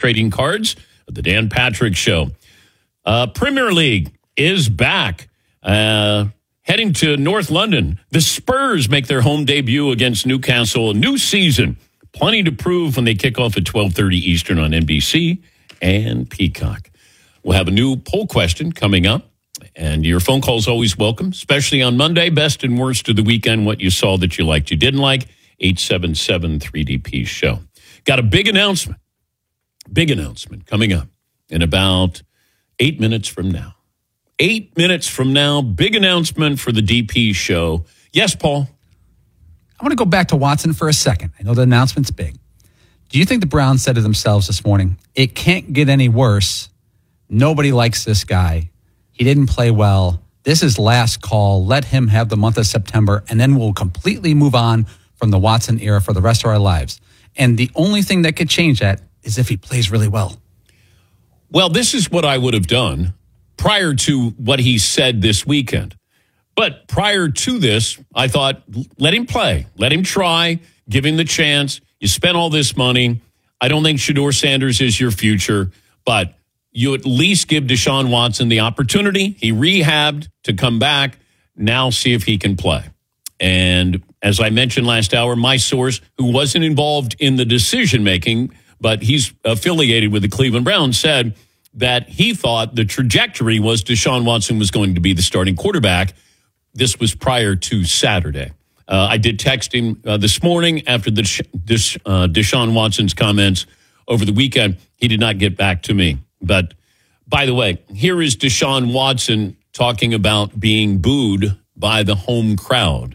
trading cards of the Dan Patrick Show. Premier League is back. Heading to North London, the Spurs make their home debut against Newcastle. A new season. Plenty to prove when they kick off at 12:30 Eastern on NBC and Peacock. We'll have a new poll question coming up, and your phone call is always welcome, especially on Monday. Best and worst of the weekend, what you saw that you liked, you didn't like, 877-3DP-SHOW. Got a big announcement coming up in about 8 minutes from now. 8 minutes from now, big announcement for the DP show. Yes, Paul? I want to go back to Watson for a second. I know the announcement's big. Do you think the Browns said to themselves this morning, it can't get any worse. Nobody likes this guy. He didn't play well. This is last call. Let him have the month of September, and then we'll completely move on from the Watson era for the rest of our lives. And the only thing that could change that is if he plays really well. Well, this is what I would have done prior to what he said this weekend. But prior to this, I thought, let him play. Let him try. Give him the chance. You spent all this money. I don't think Shedeur Sanders is your future, but you at least give Deshaun Watson the opportunity. He rehabbed to come back. Now see if he can play. And as I mentioned last hour, my source, who wasn't involved in the decision-making, but he's affiliated with the Cleveland Browns, said that he thought the trajectory was Deshaun Watson was going to be the starting quarterback. This was prior to Saturday. I did text him this morning after Deshaun Watson's comments over the weekend. He did not get back to me. But, by the way, here is Deshaun Watson talking about being booed by the home crowd.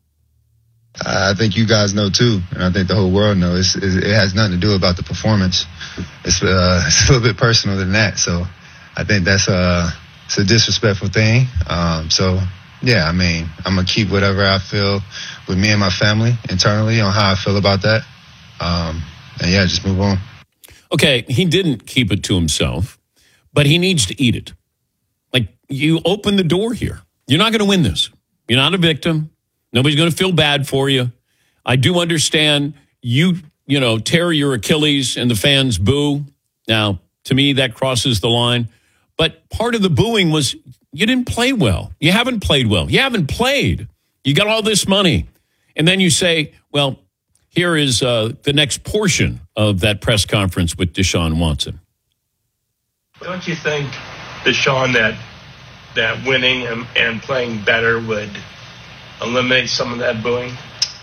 I think you guys know, too, and I think the whole world knows. It has nothing to do about the performance. It's a little bit personal than that. So I think it's a disrespectful thing. Yeah, I mean, I'm going to keep whatever I feel with me and my family internally on how I feel about that. And, yeah, just move on. Okay, he didn't keep it to himself, but he needs to eat it. Like, you open the door here. You're not going to win this. You're not a victim. Nobody's going to feel bad for you. I do understand you tear your Achilles and the fans boo. Now, to me, that crosses the line. But part of the booing was you didn't play well. You haven't played well. You haven't played. You got all this money. And then you say, well, here is the next portion of that press conference with Deshaun Watson. Don't you think, Deshaun, that winning and playing better would eliminate some of that booing?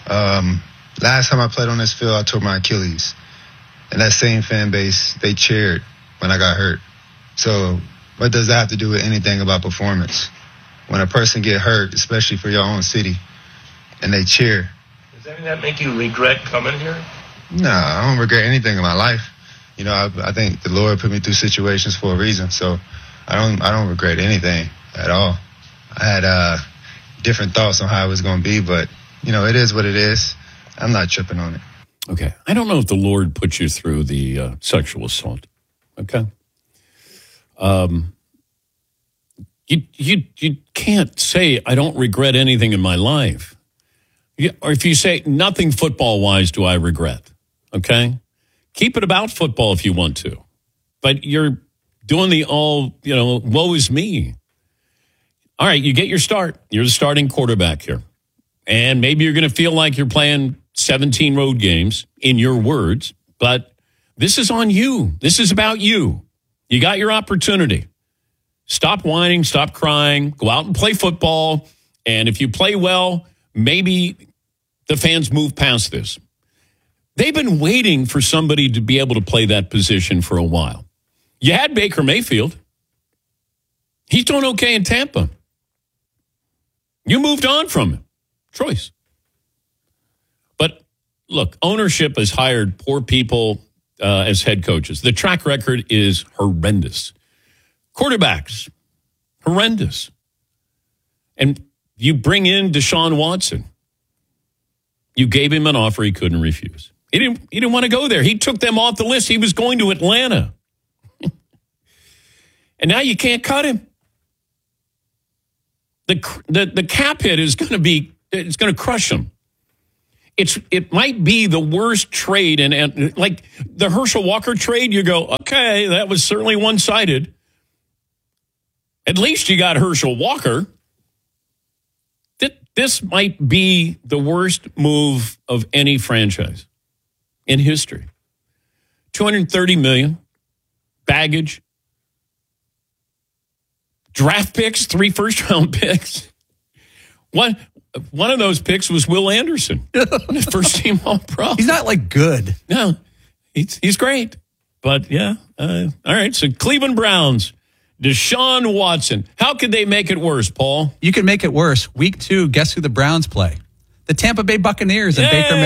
Last time I played on this field, I tore my Achilles. And that same fan base, they cheered when I got hurt. So what does that have to do with anything about performance? When a person get hurt, especially for your own city, and they cheer. Does any of that make you regret coming here? No, I don't regret anything in my life. I think the Lord put me through situations for a reason. So I don't regret anything at all. I had different thoughts on how it was going to be, but, it is what it is. I'm not tripping on it. Okay. I don't know if the Lord put you through the sexual assault. Okay. You can't say, I don't regret anything in my life. Or if you say, nothing football-wise do I regret. Okay? Keep it about football if you want to. But you're doing the woe is me. All right, you get your start. You're the starting quarterback here. And maybe you're going to feel like you're playing 17 road games, in your words, but this is on you. This is about you. You got your opportunity. Stop whining, stop crying, go out and play football. And if you play well, maybe the fans move past this. They've been waiting for somebody to be able to play that position for a while. You had Baker Mayfield. He's doing okay in Tampa. You moved on from him. Choice. But look, ownership has hired poor people as head coaches. The track record is horrendous. Quarterbacks, horrendous. And you bring in Deshaun Watson. You gave him an offer he couldn't refuse. He didn't want to go there. He took them off the list. He was going to Atlanta. And now you can't cut him. The cap hit is going to crush him. it might be the worst trade. And like the Herschel Walker trade, you go, okay, that was certainly one-sided. At least you got Herschel Walker. This might be the worst move of any franchise in history. $230 million, baggage, draft picks, 3 first-round picks. One of those picks was Will Anderson, first-team All-Pro. He's not like good. No, he's great. But yeah, all right. So Cleveland Browns. Deshaun Watson. How could they make it worse, Paul? You can make it worse. Week 2, guess who the Browns play? The Tampa Bay Buccaneers and Baker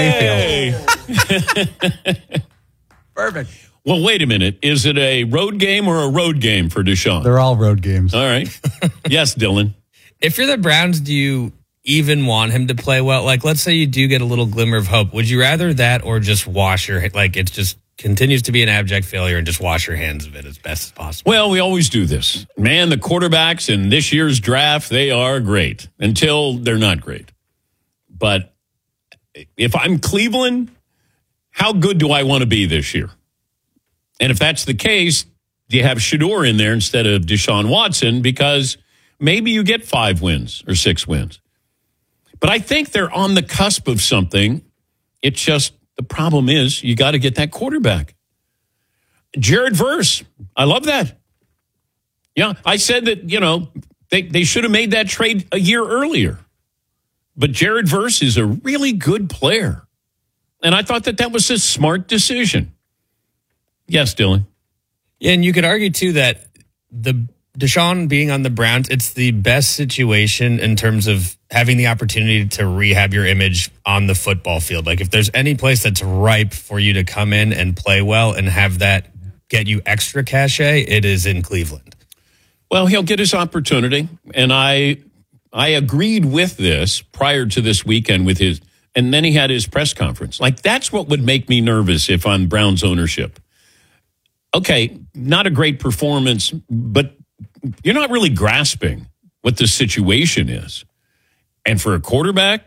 Mayfield. Perfect. Well, wait a minute. Is it a road game or a road game for Deshaun? They're all road games. All right. Yes, Dylan. If you're the Browns, do you even want him to play well? Like, let's say you do get a little glimmer of hope. Would you rather that or just wash your, like, it's just continues to be an abject failure and just wash your hands of it as best as possible? Well, we always do this. Man, the quarterbacks in this year's draft, they are great until they're not great. But if I'm Cleveland, how good do I want to be this year? And if that's the case, do you have Shedeur in there instead of Deshaun Watson? Because maybe you get 5 wins or 6 wins. But I think they're on the cusp of something. It's just, the problem is you got to get that quarterback. Jared Verse, I love that. Yeah, I said that, they should have made that trade a year earlier. But Jared Verse is a really good player. And I thought that was a smart decision. Yes, Dylan. Yeah, and you could argue, too, that the Deshaun being on the Browns, it's the best situation in terms of having the opportunity to rehab your image on the football field. Like, if there's any place that's ripe for you to come in and play well and have that get you extra cachet, it is in Cleveland. Well, he'll get his opportunity, and I agreed with this prior to this weekend with his, and then he had his press conference. Like, that's what would make me nervous if I'm Browns ownership. Okay, not a great performance, but you're not really grasping what the situation is. And for a quarterback,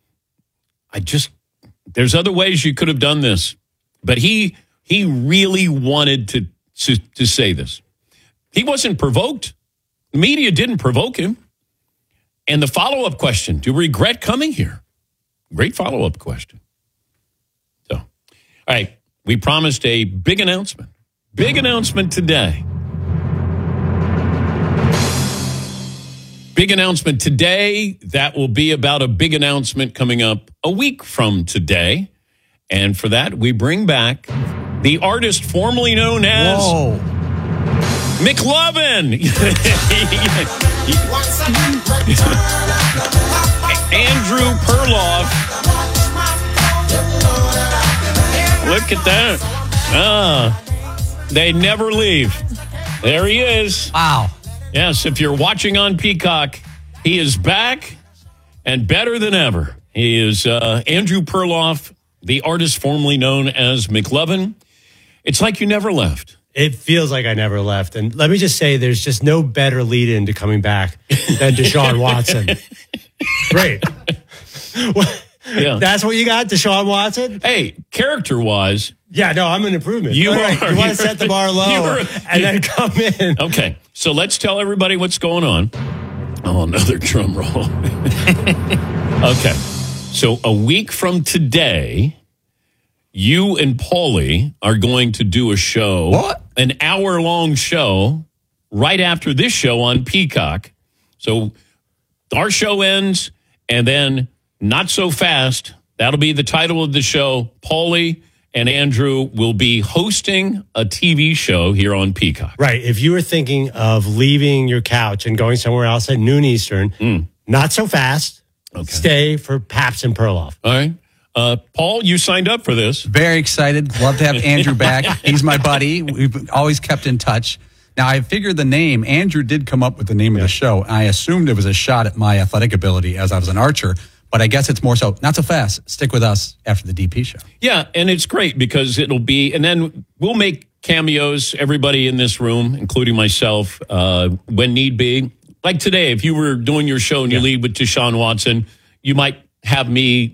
there's other ways you could have done this. But he really wanted to say this. He wasn't provoked. The media didn't provoke him. And the follow-up question, do you regret coming here? Great follow-up question. So, all right, we promised a big announcement. Big announcement today. Big announcement today. That will be about a big announcement coming up a week from today. And for that, we bring back the artist formerly known as McLovin. Andrew Perloff. Look at that. They never leave. There he is. Wow. Yes, if you're watching on Peacock, he is back and better than ever. He is Andrew Perloff, the artist formerly known as McLovin. It's like you never left. It feels like I never left. And let me just say, there's just no better lead-in to coming back than Deshaun Watson. Great. Yeah. That's what you got, Deshaun Watson? Hey, character-wise. Yeah, no, I'm an improvement. You want to set the bar low and then come in. Okay, so let's tell everybody what's going on. Oh, another drum roll. Okay, so a week from today, you and Paulie are going to do a show. What? An hour-long show right after this show on Peacock. So our show ends, and then not so fast. That'll be the title of the show. Paulie and Andrew will be hosting a TV show here on Peacock. Right. If you were thinking of leaving your couch and going somewhere else at noon Eastern, not so fast. Okay. Stay for Paps and Perloff. All right. Paul, you signed up for this. Very excited. Love to have Andrew back. He's my buddy. We've always kept in touch. Now, I figured the name, Andrew did come up with the name of the show. I assumed it was a shot at my athletic ability as I was an archer. But I guess it's more so, not so fast. Stick with us after the DP show. Yeah, and it's great because it'll be, and then we'll make cameos, everybody in this room, including myself, when need be. Like today, if you were doing your show and you lead with Deshaun Watson, you might have me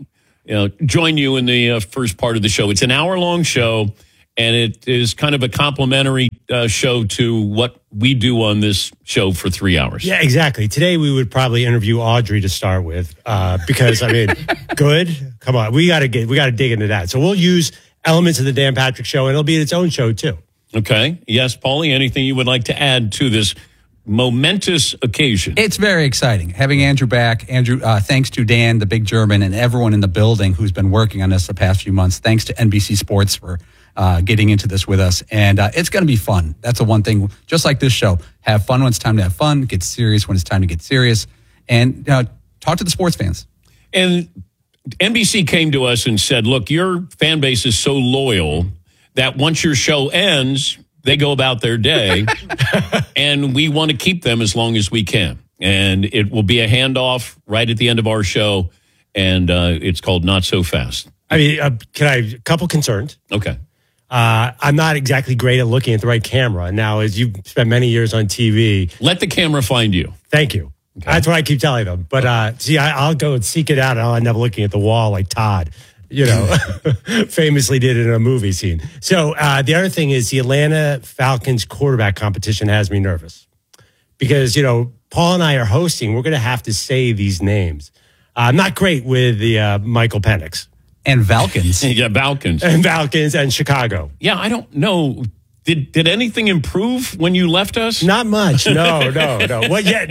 join you in the first part of the show. It's an hour-long show, and it is kind of a complimentary show to what we do on this show for 3 hours. Yeah, exactly. Today we would probably interview Audrey to start with, because I mean, good. Come on, we got to dig into that. So we'll use elements of the Dan Patrick Show, and it'll be its own show too. Okay. Yes, Paulie. Anything you would like to add to this momentous occasion? It's very exciting having Andrew back. Andrew, thanks to Dan, the big German, and everyone in the building who's been working on this the past few months. Thanks to NBC Sports for getting into this with us. And it's going to be fun. That's the one thing, just like this show. Have fun when it's time to have fun. Get serious when it's time to get serious. And talk to the sports fans. And NBC came to us and said, look, your fan base is so loyal that once your show ends, they go about their day, and we want to keep them as long as we can. And it will be a handoff right at the end of our show, and it's called Not So Fast. I mean, a couple concerns. Okay. I'm not exactly great at looking at the right camera. Now, as you've spent many years on TV. Let the camera find you. Thank you. Okay. That's what I keep telling them. But see, I'll go and seek it out, and I'll end up looking at the wall like Todd, famously did in a movie scene. So the other thing is the Atlanta Falcons quarterback competition has me nervous because, Paul and I are hosting. We're going to have to say these names. I'm not great with the Michael Penix. And Falcons. Yeah, Falcons. And Falcons and Chicago. Yeah, I don't know. Did anything improve when you left us? Not much. No. Well, yeah,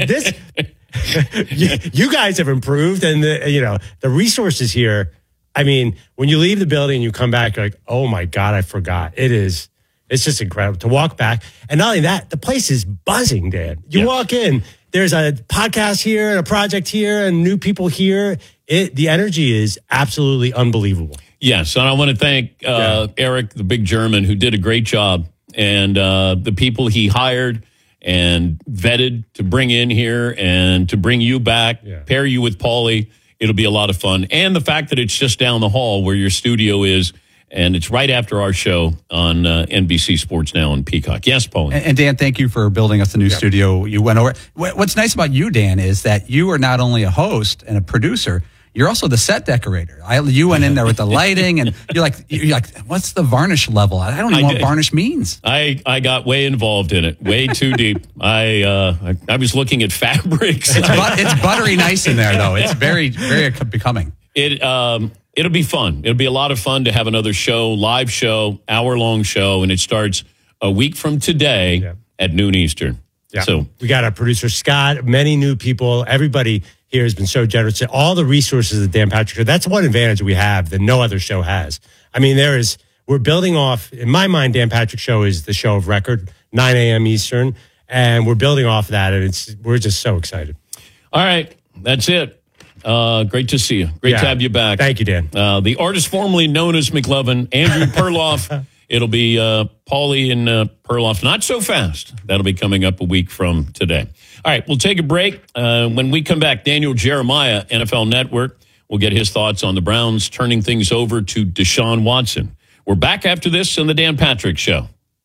you guys have improved, and the resources here. I mean, when you leave the building and you come back, you're like, oh my God, I forgot. It's just incredible to walk back. And not only that, the place is buzzing, Dan. You walk in, there's a podcast here and a project here and new people here. The energy is absolutely unbelievable. Yes, and I want to thank Eric, the big German, who did a great job, and the people he hired and vetted to bring in here and to bring you back, pair you with Paulie. It'll be a lot of fun. And the fact that it's just down the hall where your studio is, and it's right after our show on NBC Sports Now and Peacock. Yes, Paulie. And Dan, thank you for building us a new studio. You went over. What's nice about you, Dan, is that you are not only a host and a producer, you're also the set decorator. You went in there with the lighting, and you're like, what's the varnish level? I don't even know what varnish means. I got way involved in it, way too deep. I was looking at fabrics. It's buttery nice in there, though. It's very, very becoming. It'll be fun. It'll be a lot of fun to have another show, live show, hour-long show, and it starts a week from today at noon Eastern. Yeah. So we got our producer, Scott, many new people, everybody here has been so generous. All the resources that Dan Patrick Show, that's one advantage we have that no other show has. I mean, we're building off, in my mind, Dan Patrick Show is the show of record, 9 a.m. Eastern, and we're building off that, and we're just so excited. All right, that's it. Great to see you. Great to have you back. Thank you, Dan. The artist formerly known as McLovin, Andrew Perloff. It'll be Paulie and Perloff. Not So Fast. That'll be coming up a week from today. All right, we'll take a break. When we come back, Daniel Jeremiah, NFL Network, will get his thoughts on the Browns turning things over to Deshaun Watson. We're back after this on the Dan Patrick Show.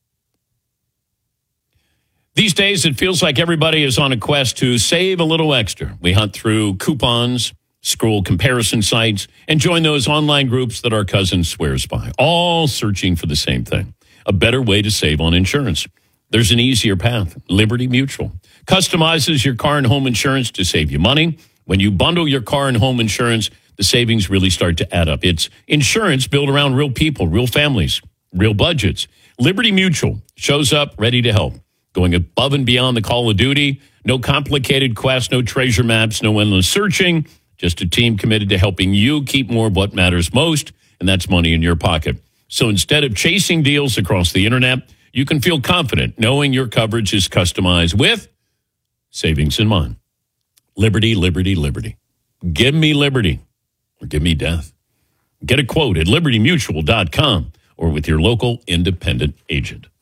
These days, it feels like everybody is on a quest to save a little extra. We hunt through coupons, scroll comparison sites, and join those online groups that our cousin swears by, all searching for the same thing, a better way to save on insurance. There's an easier path. Liberty Mutual customizes your car and home insurance to save you money. When you bundle your car and home insurance, the savings really start to add up. It's insurance built around real people, real families, real budgets. Liberty Mutual shows up ready to help, going above and beyond the call of duty. No complicated quests, no treasure maps, no endless searching. Just a team committed to helping you keep more of what matters most, and that's money in your pocket. So instead of chasing deals across the internet, you can feel confident knowing your coverage is customized with savings in mind. Liberty, liberty, liberty. Give me liberty or give me death. Get a quote at libertymutual.com or with your local independent agent.